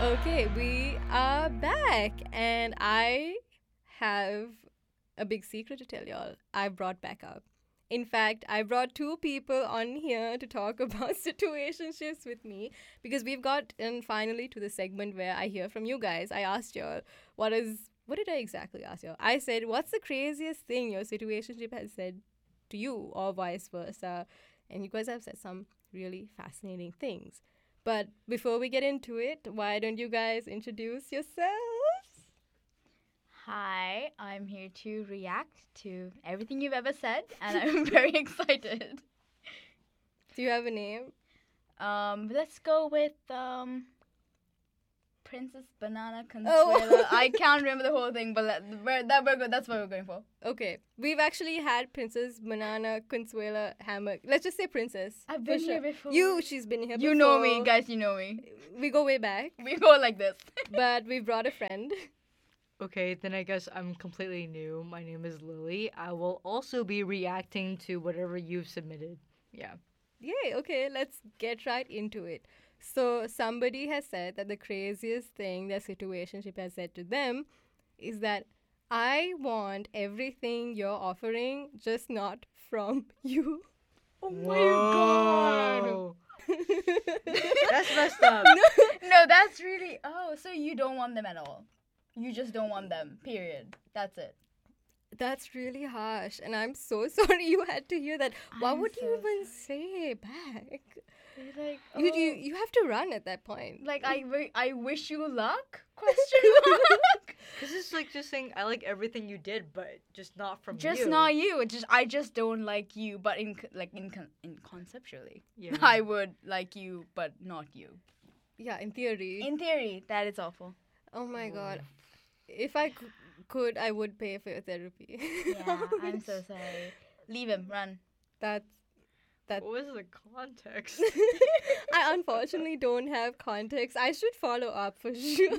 Okay, we are back, and I have a big secret to tell y'all. I brought back up. In fact, I brought two people on here to talk about situationships with me because we've gotten finally to the segment where I hear from you guys. I asked y'all, what did I exactly ask y'all? I said, what's the craziest thing your situationship has said to you, or vice versa? And you guys have said some really fascinating things. But before we get into it, why don't you guys introduce yourselves? Hi, I'm here to react to everything you've ever said, and I'm very excited. Do you have a name? Let's go with Princess Banana Consuela. I can't remember the whole thing, but that's what we're going for. Okay. We've actually had Princess Banana Consuela Hammock. Let's just say Princess. I've been here before. She's been here before. You know me, guys. You know me. We go way back. We go like this. But we brought a friend. Okay, then I guess I'm completely new. My name is Lily. I will also be reacting to whatever you've submitted. Yeah. Yay, okay, let's get right into it. So somebody has said that the craziest thing their situationship has said to them is that I want everything you're offering, just not from you. Oh my god. Whoa. That's messed up. No, that's really. Oh, so you don't want them at all. You just don't want them. Period. That's it. That's really harsh, and I'm so sorry you had to hear that. What I'm would so you even say back? Like, You have to run at that point. like I wish you luck? Question mark. This is like just saying I like everything you did, but just not from you. Just not you. I just don't like you, but in conceptually, Yeah. I would like you, but not you. Yeah, in theory. In theory, that is awful. Oh my god. If I could, I would pay for your therapy. Yeah, I'm so sorry. Leave him. Run. That. What was the context? I unfortunately don't have context. I should follow up for sure.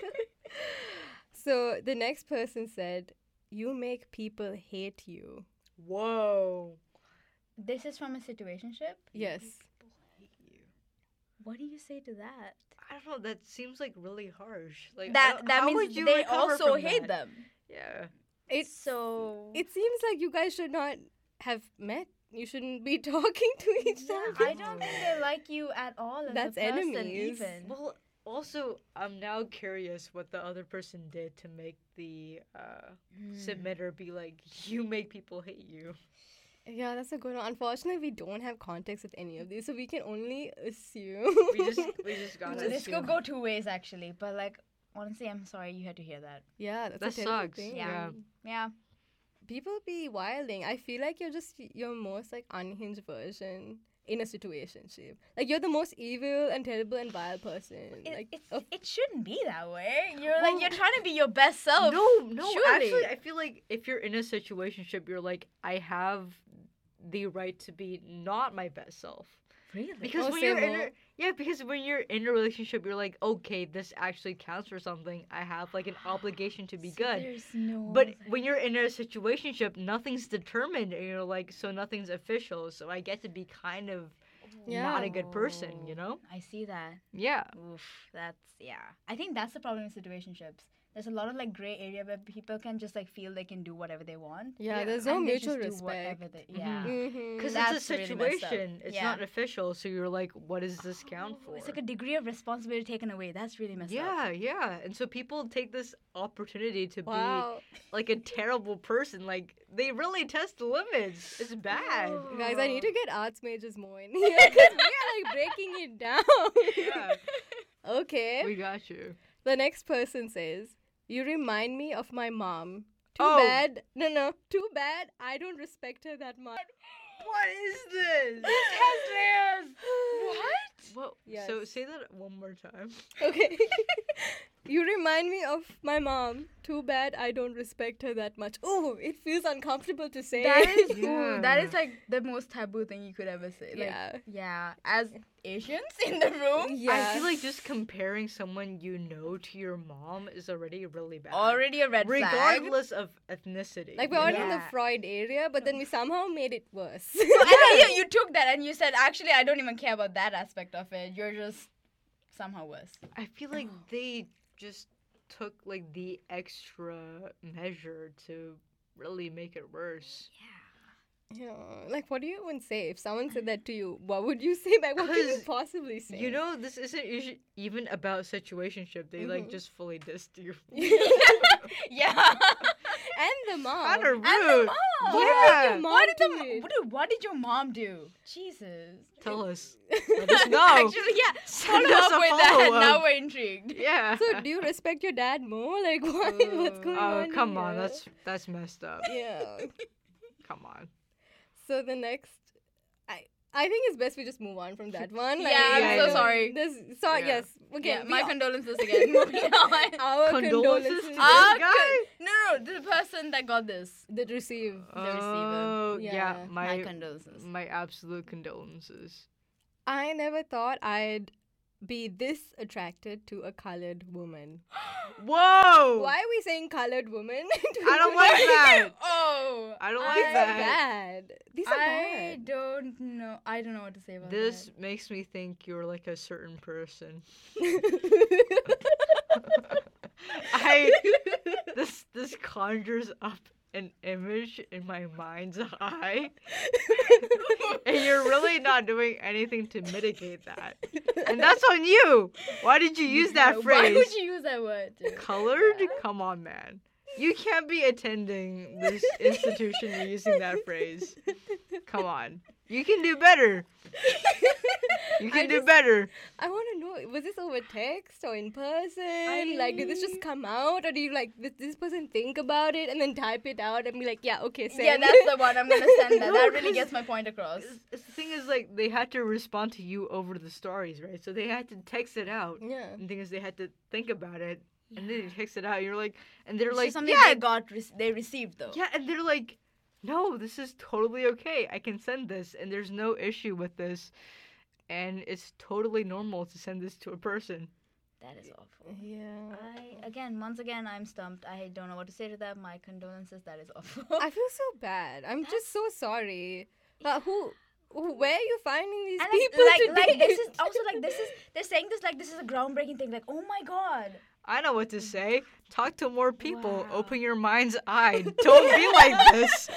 So the next person said, you make people hate you. Whoa. This is from a situationship. Yes. People hate you. What do you say to that? I don't know. That seems like really harsh. Like That how means would you they recover also from hate that? them. Yeah. It seems like you guys should not have met. You shouldn't be talking to each other. I don't think they like you at all as That's a person, enemies. even. Well, also, I'm now curious what the other person did to make the submitter be like, you make people hate you. Yeah, that's a good one. Unfortunately, we don't have context with any of these, so we can only assume. We just gotta So this assume. could go two ways, actually. But, like, honestly, I'm sorry you had to hear that. Yeah, that's That a terrible sucks. thing. Yeah. Yeah. People be wilding. I feel like you're just your most like unhinged version in a situationship. Like you're the most evil and terrible and vile person. It shouldn't be that way. You're Well, you're trying to be your best self. No, surely. actually, I feel like if you're in a situationship, you're like, I have the right to be not my best self. Really? Because Oh, when say you're in more. because when you're in a relationship, you're like, okay, this actually counts for something. I have like an obligation to be good. There's no. But when you're in a situationship, nothing's determined, and you're like, so nothing's official. So I get to be kind of not a good person, you know? I see that. Yeah. Oof, I think that's the problem in situationships. There's a lot of like gray area where people can just like feel they can do whatever they want. yeah, Yeah. there's no and they mutual just do whatever respect. they- yeah. Mm-hmm. Because That's it's a really messed up. situation. It's Yeah. not official. So you're like, what does this count for? It's like a degree of responsibility taken away. That's really messed up. Yeah. And so people take this opportunity to Wow. be like a terrible person. Like, they really test the limits. It's bad. Guys, I need to get arts majors more in here because we are like breaking it down. Yeah. Okay. We got you. The next person says, you remind me of my mom. Too Oh. bad. No. Too bad I don't respect her that much. What is this? What? Well, Yes. so say that one more time. Okay. You remind me of my mom. Too bad I don't respect her that much. Oh, it feels uncomfortable to say. That is Yeah. that is like the most taboo thing you could ever say. Like, Yeah. yeah. As Asians in the room, Yeah. I feel like just comparing someone you know to your mom is already really bad. already a red flag. Regardless of ethnicity. Like we're already in the Yeah. Freud area, but then we somehow made it worse. And then you took that and you said, actually, I don't even care about that aspect of it. You're just somehow worse. I feel like they just took like the extra measure to really make it worse. Yeah, like what do you even say if someone said that to you? What would you say back? What could you 'Cause, possibly say? You know, this isn't even about situationship. They like Mhm. just fully dissed you. Yeah. and the mom. Kind of And the rude. mom. What Yeah. did your mom What did do? Dude, what did your mom do? Jesus. Tell us. Let us know. Actually, yeah. Send Follow us up a with that. follow-up. Now we're intrigued. Yeah. So do you respect your dad more? Like why? What's going Oh, on? come on. here? That's messed up. Yeah. Come on. So the next, I think it's best we just move on from that one. Like, Yeah, I'm I so don't- sorry. Sorry, Yeah. yes. Okay, Yeah, we my all- condolences again. Moving on. our Condolences to condolences. this Ah, guy? No, the person that got this. That receive. Oh, yeah. Yeah. My condolences. My absolute condolences. I never thought I'd be this attracted to a colored woman. Whoa! Why are we saying colored woman? I don't like that. Oh, I don't These like are that. bad. These are I bad. don't know. I don't know what to say about This makes me think you're like a certain person. I this conjures up an image in my mind's eye, and you're really not doing anything to mitigate that. And that's on you. Why did you use that Why phrase? would you use that word? Dude? Colored? Come on, man. You can't be attending this institution using that phrase. Come on. You can do better. You can do better. I want to know, was this over text or in person? Like, did this just come out? Or do you, like, did this person think about it and then type it out and be like, yeah, okay, send. Yeah, that's the one. I'm gonna send that. No, That really 'cause gets my point across. The thing is, like, they had to respond to you over the stories, right? So they had to text it out. Yeah. And the thing is, they had to think about it. And then they text it out. You're like, and they're It's like, just something yeah, they received though. yeah, and they're like, no, this is totally okay. I can send this, and there's no issue with this. And it's totally normal to send this to a person. That is awful. Yeah. Once again, I'm stumped. I don't know what to say to that. My condolences. That is awful. I feel so bad. I'm just so sorry. Where are you finding these And people like today? this is also like this is they're saying this like this is a groundbreaking thing. Like, oh my god. I know what to say. Talk to more people. Wow. Open your mind's eye. Don't be like this.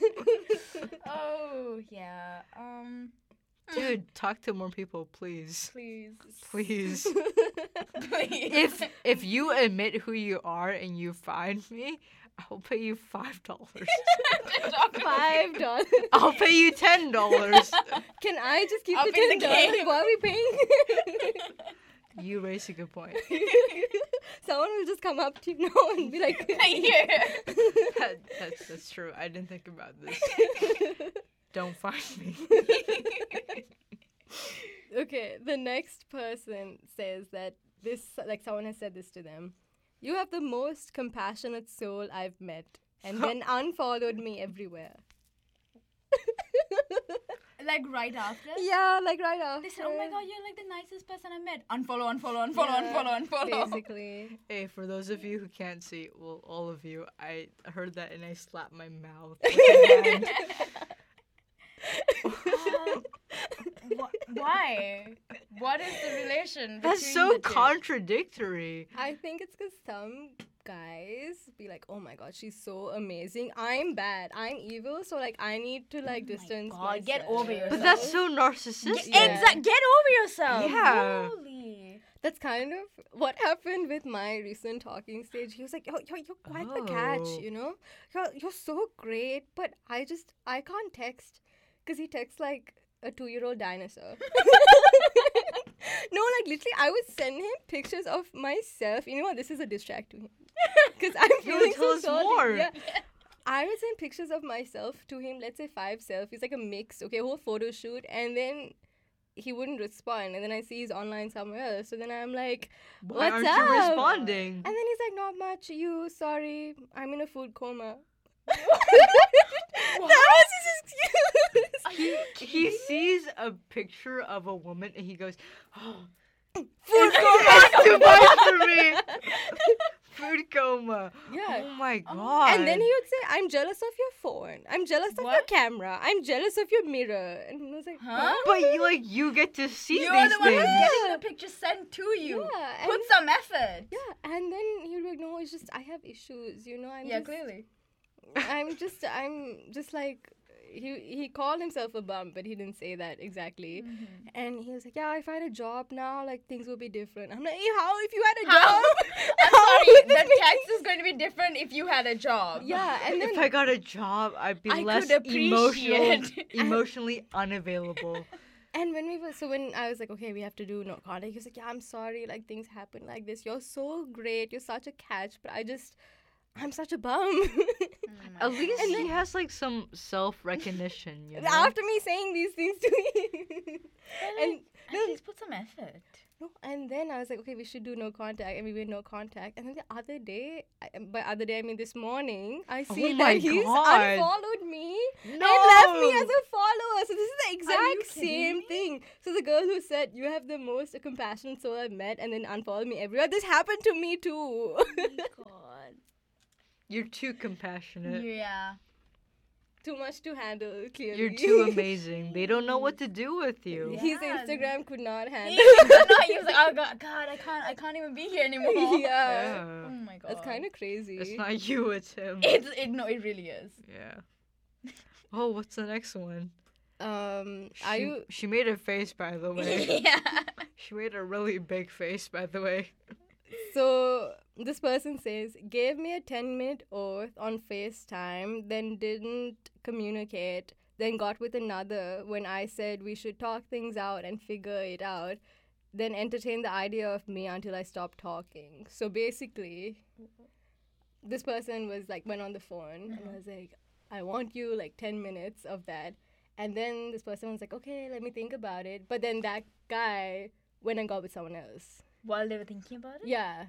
Oh yeah. Dude, talk to more people, please. Please. Please. Please. If you admit who you are and you find me, I'll pay you $5. $5. I'll pay you $10. Can I just keep I'll the pay the $10? game. Why are we paying? You raise a good point. Someone will just come up to you now and be like, Here. That's true. I didn't think about this. Don't find me. Okay, the next person says that this, like, someone has said this to them. You have the most compassionate soul I've met, and then unfollowed me everywhere. Like right after. Yeah, like right after. They said, "Oh my god, you're like the nicest person I met." Unfollow. Yeah, basically. Hey, for those of you who can't see, well, all of you, I heard that and I slapped my mouth with my hand. Why? What is the relation? That's between so the two? contradictory. I think it's because some guys be like, oh my god, she's so amazing. I'm bad. I'm evil. So, like, I need to, like, distance God, myself. get over yourself. But that's so narcissistic. Yeah. Get over yourself. Yeah. Holy. That's kind of what happened with my recent talking stage. He was like, you're quite the catch, Oh. you know? You're so great, but I can't text. Because he texts like a 2-year-old dinosaur. No, like, literally, I would send him pictures of myself. You know what? This is a distract to him. Because I'm feeling tell so us sorry. more. Yeah. I would send pictures of myself to him, let's say 5 selfies, like a mix, okay, whole photo shoot, and then he wouldn't respond, and then I see he's online somewhere else, so then I'm like, Why what's aren't up? you responding? And then he's like, not much, sorry, I'm in a food coma. That was his excuse. He sees a picture of a woman and he goes, oh, Food that's too much for me. Food coma. Yeah. Oh my Oh. god. And then he would say, I'm jealous of your phone. I'm jealous of your What? camera. I'm jealous of your mirror. And I was like, Huh? But you get to see You're these the one who's things. getting the picture sent to you. Yeah, Put and- some effort. Yeah, and then he would be like, no, it's just, I have issues, Yeah, clearly. I'm just like, he called himself a bum, but he didn't say that exactly. Mm-hmm. And he was like, yeah, if I had a job now, like, things will be different. I'm like, how if you had a How? job? I'm How sorry, would the that make text is going to be different if you had a job. Yeah, and then If I got a job, I'd be I less could appreciate- emotionally unavailable. and when I was like, okay, we have to do no contact, he was like, yeah, I'm sorry, like, things happen like this. You're so great. You're such a catch, but I'm such a bum. At least he has like some self-recognition, you know? After me saying these things to him. and At least put some effort. no, and then I was like, okay, we should do no contact, and we made no contact. And then the other day, by other day I mean this morning, I see my that he's God. unfollowed me No! and left me as a follower. So this is the you exact kidding same me? thing. So the girl who said you have the most compassionate soul I've met, and then unfollowed me everywhere. This happened to me too. God. You're too compassionate. Yeah. Too much to handle. Clearly, You're too amazing. They don't know what to do with you. Yeah. His Instagram could not He handle. was like, oh God, I can't even be here anymore. yeah. Yeah. Oh my God. That's kind of crazy. It's not you, it's him. It really is. Yeah. Oh, what's the next one? Are you She made a face, by the way. Yeah. She made a really big face, by the way. So this person says, gave me a 10-minute oath on FaceTime, then didn't communicate, then got with another when I said we should talk things out and figure it out, then entertained the idea of me until I stopped talking. So basically, this person was like, went on the phone and was like, I want you, like 10 minutes of that. And then this person was like, okay, let me think about it. But then that guy went and got with someone else. While they were thinking about it? Yeah.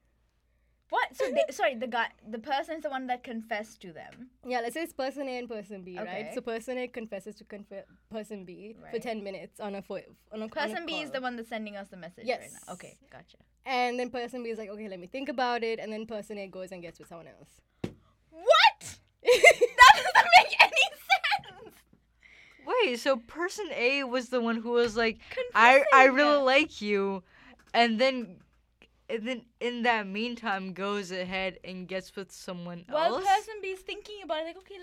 What? So, the person's the one that confessed to them. Yeah, let's say it's person A and person B, right? Okay. So person A confesses to person B for Right. 10 minutes on a Person B is call. the one that's sending us the message Yes. right now. Okay, gotcha. And then person B is like, okay, let me think about it. And then person A goes and gets with someone else. What? That doesn't make any sense. Wait, so person A was the one who was like, Confessing. I really like you, and then in that meantime goes ahead and gets with someone Well, else. person B is thinking about it, like, okay,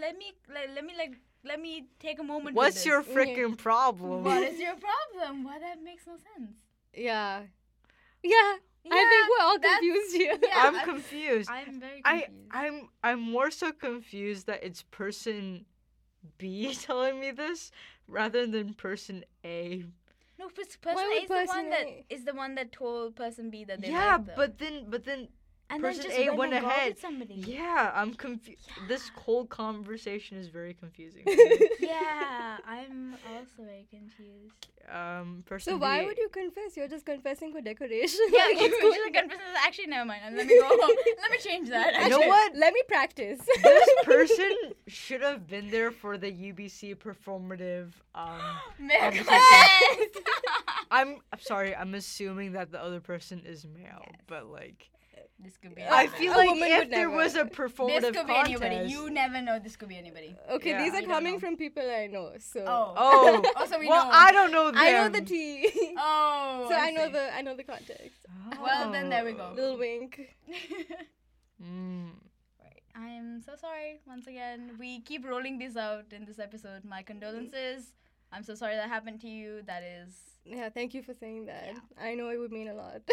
let me take a moment. with What's this. your freaking problem? What is your problem? Why that makes no sense? Yeah. Yeah. I think we're all that's- confused here. Yeah, I'm I'm- confused. I'm very I confused. I'm more so confused that it's person B telling me this rather than person A. No, because person Why A would is the one person that A- is the one that told person B that they Yeah, like them. but then and person then just A went and got ahead. with somebody. Yeah, I'm confused. This whole conversation is very confusing. Yeah, I'm also very confused. Person So why B, would you confess? You're just confessing for decoration. Yeah, Like, you what's should going- like confess. Actually, never mind. Let me go home. Let me change that. You know actually. what? Let me practice. this person should have been there for the UBC performative. Make Conversation. sense. I'm sorry. I'm assuming that the other person is male, but like, This could be. I anybody. feel A like woman if would there never. was a This performative could be contest. anybody. You never know. This could be anybody. Okay, Yeah. these You are don't coming know. from people I know. So Oh, Also, we well, know. I don't know them. I know the tea. Oh. So I see. know the context. Well, then there we go. Little wink. Mm. Right. I am so sorry once again. We keep rolling this out in this episode. My condolences. I'm so sorry that happened to you. That is. Yeah, thank you for saying that. Yeah. I know it would mean a lot.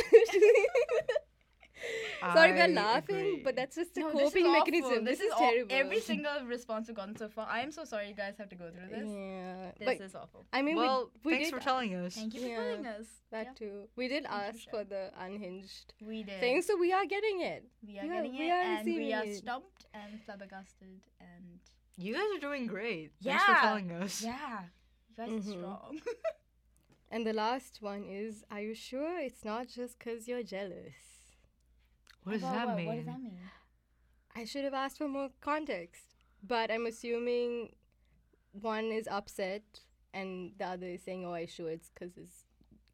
Sorry we're I laughing, agree. but that's just a No, this is coping awful. mechanism. This is all- terrible. Every single response we've gotten so far. I am so sorry you guys have to go through this. Yeah. This But is awful. I mean, Well, we thanks did for telling us. Thank you for Yeah. telling us. that Yeah, too. We did Thank you for ask for the unhinged we did. thing, so we are getting it. We are Yeah, getting we it, are and we receiving are it. stumped and flabbergasted, and You guys are doing great. Thanks for Yeah. telling us. yeah, you guys Mhm. are strong. And the last one is, are you sure it's not just 'cause you're jealous? What does What- that what- mean? What does that mean? I should have asked for more context, but I'm assuming one is upset and the other is saying, "Oh, I sure it's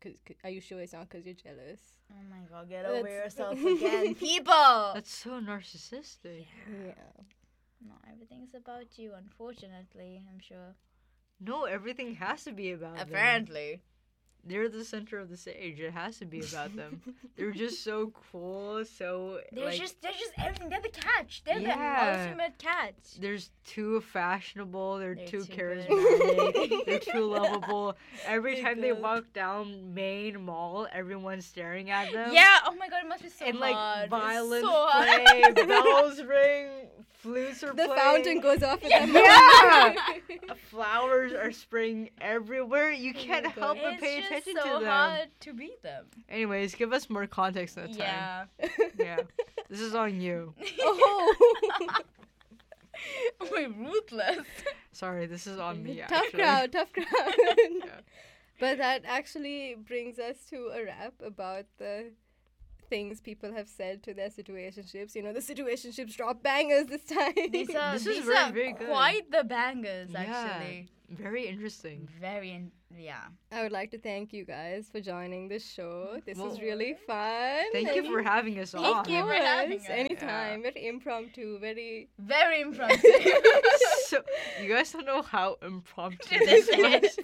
Are you sure it's not because you're jealous? Oh my god, get That's- over yourself again, people! That's so narcissistic. Yeah. Not everything's about you, unfortunately, I'm sure. No, everything has to be about them. Apparently. They're the center of the stage. It has to be about them. They're just so cool, so They're like just everything. They're the catch. They're Yeah. the ultimate catch. they're too fashionable, they're They're too too charismatic, they're too lovable. Every They're time they good. walk down Main Mall, everyone's staring at them. Yeah, oh my god, it must be so And hard. like It's violins so hard. play, bells ring, flutes are The playing. fountain goes off at Yeah. that Yeah. Flowers are spraying everywhere. You can't my help but It's pay just attention so to them. hard to beat them. Anyways, give us more context next time. Yeah. Yeah. This is on you. Oh. Wait, ruthless. Sorry, this is on me. Tough actually. crowd, tough crowd. Yeah. But that actually brings us to a wrap about the things people have said to their situationships. You know, the situationships drop bangers this time. These are, This is these very, are very good. quite the bangers, Yeah. actually. Very interesting. Yeah. I would like to thank you guys for joining this show. This was Well, really fun. Thank you for having us Thank on. you for having us. Anytime. Very impromptu. Very. Very impressive. So, you guys don't know how impromptu this was.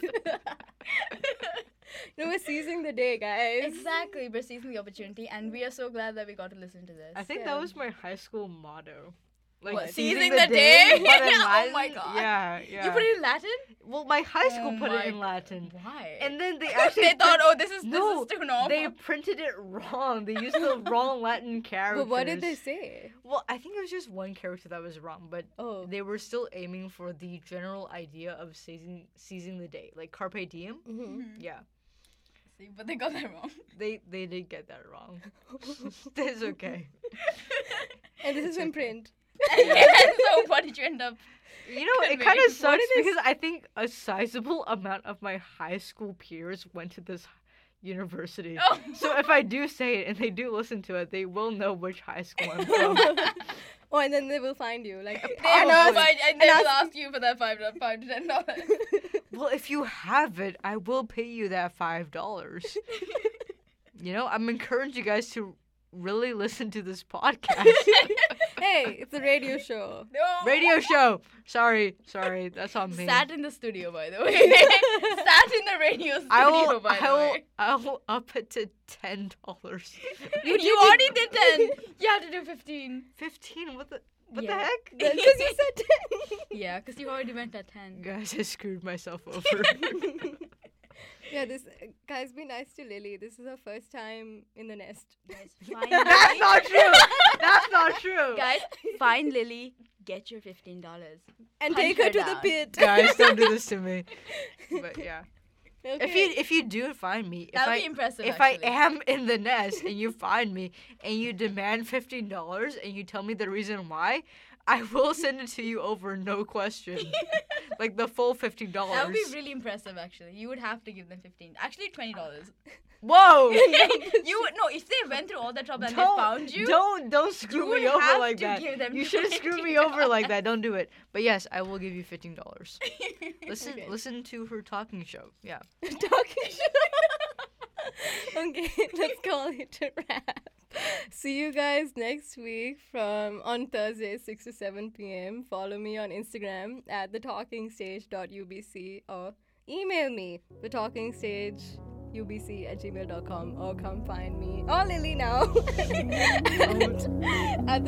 No, we're seizing the day, guys. Exactly, we're seizing the opportunity, and we are so glad that we got to listen to this. I think Yeah. that was my high school motto. Like What, seizing seizing the the day? but in Oh Latin. my God. Yeah, yeah. You put it in Latin? Well, my high school Oh put my it in Latin. Why? And then they actually they thought, print- oh, this is No, too normal. they printed it wrong. They used the wrong Latin characters. But what did they say? Well, I think it was just one character that was wrong, but Oh. they were still aiming for the general idea of seizing the day, like carpe diem. Mhm. Mhm. Yeah, See, but they got that wrong. they did get that wrong. That's okay. And this It's is in okay. print. So what did you end up? You know, it Convey. kind of What sucks it is- because I think a sizable amount of my high school peers went to this university. Oh. So if I do say it and they do listen to it, they will know which high school I'm from. Oh, and then they will find you. Like, They Probably. will find, and they And will ask- ask you for that $5 to $10. Well, if you have it, I will pay you that $5. You know, I'm encouraging you guys to really listen to this podcast. hey, it's a radio show. No. Radio show. Sorry, that's on me. Sat in the studio, by the way. Sat in the radio studio, by the way. I will up it to $10. You already did 10. You had to do 15. 15? What the Yeah. heck? Because you said 10. Yeah, because you already went at 10. Guys, I screwed myself over. Yeah, guys, be nice to Lily. This is her first time in the nest. Guys, find That's Lily. not true. That's not true. Guys, find Lily. Get your $15. And Hunt take her her to the down. pit. Guys, don't do this to me. But yeah, Okay. if you do find me, That would be impressive. if actually. I am in the nest and you find me and you demand $15 and you tell me the reason why, I will send it to you over no question. Like the full $15. That would be really impressive, actually. You would have to give them 15. Actually, $20. Whoa! You would no. If they went through all that trouble and they found you, Don't screw you me would over have like to that. give them You shouldn't screw me over like that. Don't do it. But yes, I will give you $15. Listen, Okay. listen to her talking show. Yeah. Talking Okay, let's call it a wrap. See you guys next week on Thursday, 6 to 7 p.m. Follow me on Instagram at thetalkingstage.ubc or email me, thetalkingstageubc@gmail.com, or come find me, or Lily now, at